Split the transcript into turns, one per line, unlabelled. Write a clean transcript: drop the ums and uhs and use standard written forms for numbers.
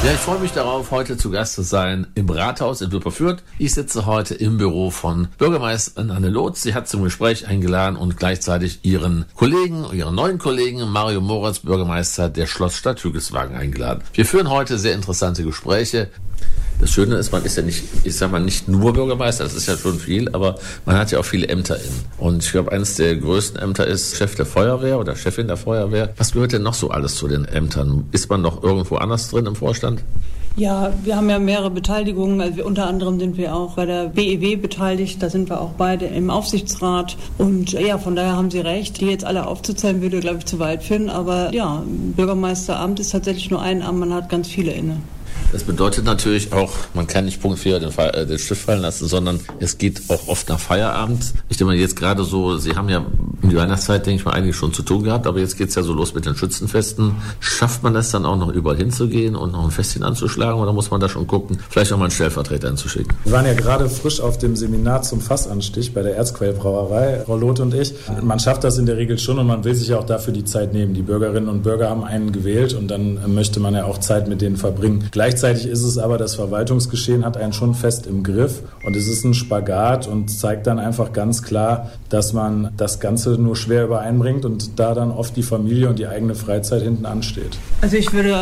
Ja, ich freue mich darauf, heute zu Gast zu sein im Rathaus in Wipperfürth. Ich sitze heute im Büro von Bürgermeisterin Anne Lotz. Sie hat zum Gespräch eingeladen und gleichzeitig ihren neuen Kollegen Mario Moritz, Bürgermeister der Schlossstadt Hügelswagen, eingeladen. Wir führen heute sehr interessante Gespräche. Das Schöne ist, man ist ja nicht nur Bürgermeister, das ist ja schon viel, aber man hat ja auch viele Ämter inne. Und ich glaube, eines der größten Ämter ist Chef der Feuerwehr oder Chefin der Feuerwehr. Was gehört denn noch so alles zu den Ämtern? Ist man noch irgendwo anders drin im Vorstand?
Ja, wir haben ja mehrere Beteiligungen. Also unter anderem sind wir auch bei der BEW beteiligt. Da sind wir auch beide im Aufsichtsrat. Und ja, von daher haben Sie recht. Die jetzt alle aufzuzählen, würde, glaube ich, zu weit führen. Aber ja, Bürgermeisteramt ist tatsächlich nur ein Amt. Man hat ganz viele inne.
Das bedeutet natürlich auch, man kann nicht Punkt 4 den Stift fallen lassen, sondern es geht auch oft nach Feierabend. Ich denke mal jetzt gerade so, Sie haben ja um die Weihnachtszeit, denke ich mal, eigentlich schon zu tun gehabt, aber jetzt geht's ja so los mit den Schützenfesten. Schafft man das dann auch noch überall hinzugehen und noch ein Festchen anzuschlagen oder muss man da schon gucken, vielleicht auch mal einen Stellvertreter hinzuschicken?
Wir waren ja gerade frisch auf dem Seminar zum Fassanstich bei der Erzquellbrauerei, Frau Loth und ich. Man schafft das in der Regel schon und man will sich ja auch dafür die Zeit nehmen. Die Bürgerinnen und Bürger haben einen gewählt und dann möchte man ja auch Zeit mit denen verbringen. Gleichzeitig ist es aber, das Verwaltungsgeschehen hat einen schon fest im Griff und es ist ein Spagat und zeigt dann einfach ganz klar, dass man das Ganze nur schwer übereinbringt und da dann oft die Familie und die eigene Freizeit hinten ansteht.
Also ich würde